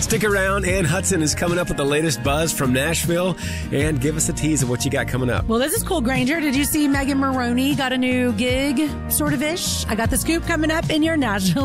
Stick around. Ann Hudson is coming up with the latest buzz from Nashville. And give us a tease of what you got coming up. Well, this is cool, Granger. Did you see Megan Maroney got a new gig, sort of-ish? I got the scoop coming up in your Nashville